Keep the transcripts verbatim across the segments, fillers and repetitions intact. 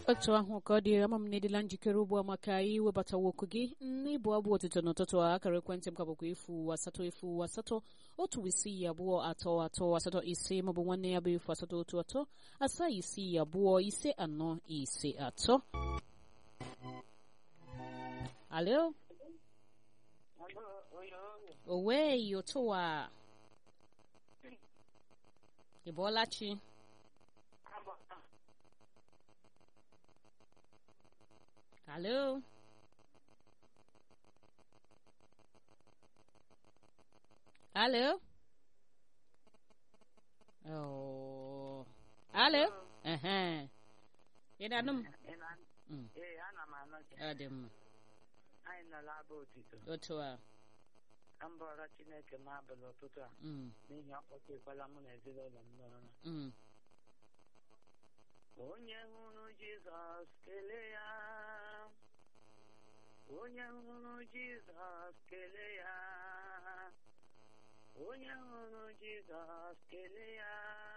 otu ahụ ka ọ dị ama m na-edila njikere ugbu a maka iwebata nwoke gị n'ịbụ abụ ọtụtụ n'ụtụtụ a akara ekwentị m ka bụkwa efu asatọ efu asatọ otu isii abụọ atọ atọ asatọ ise maọbụ nwanne ya bụ efu asatọ otu atọ asaa isii abụọ ise anọ ise atọ. Alo owe yotowa ị bọọla chi? Hello? Hello? Oh. Hello? Uh-huh. Ị na-anụ m? Ee, ana m anọ gị. Ọ dị mma. Anyị nọ n'abụ otito. Otu a. Ka m bụọrọ Chineke m abalị ụtụtụ a n'ihi ọkpọtekwala mụ na ezinụlọ m n'ọrụ. Onye hụrụ Jizọs kelee ya. Onye hụrụ Jizọs kelee ya. Onye hụrụ Jizọs kelee ya.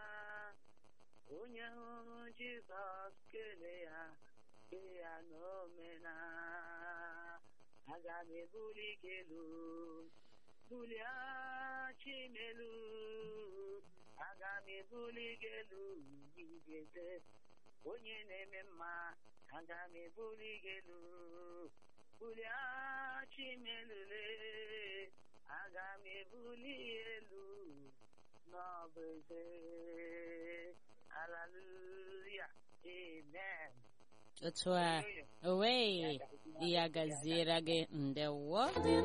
Onye hụrụ Jizọs kelee ya. Kelee ya n'omena. Aga m ebuli gị elu. Bulia Chimelu. Aga m ebuli gị elu. Igeze. Onye na-eme mma, aga m ebuli gị elu. Bulia Chimelule, aga m ebuli elu n'ọbụ eze. Hallelujah, amen. Otu a, owe ya gaziere gị ndewo.